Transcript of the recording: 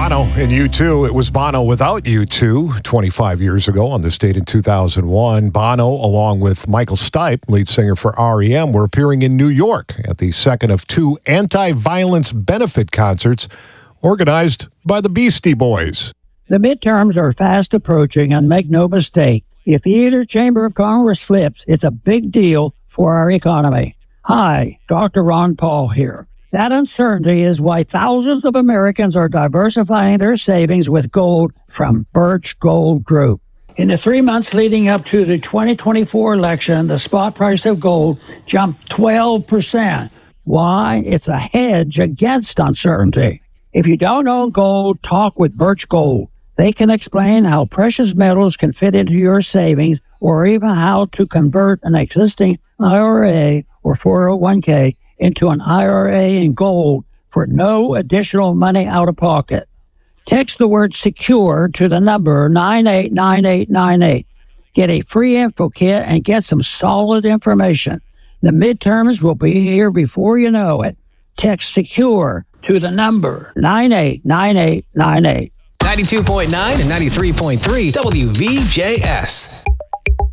Bono and U2. It was Bono without U2 25 years ago on this date in 2001. Bono, along with Michael Stipe, lead singer for REM, were appearing in New York at the second of two anti-violence benefit concerts organized by the Beastie Boys. The midterms are fast approaching, and make no mistake, if either chamber of Congress flips, it's a big deal for our economy. Hi, Dr. Ron Paul here. That uncertainty is why thousands of Americans are diversifying their savings with gold from Birch Gold Group. In the 3 months leading up to the 2024 election, the spot price of gold jumped 12%. Why? It's a hedge against uncertainty. If you don't own gold, talk with Birch Gold. They can explain how precious metals can fit into your savings, or even how to convert an existing IRA or 401k into an IRA in gold for no additional money out of pocket. Text the word SECURE to the number 989898. Get a free info kit and get some solid information. The midterms will be here before you know it. Text SECURE to the number 989898. 92.9 and 93.3 WVJS.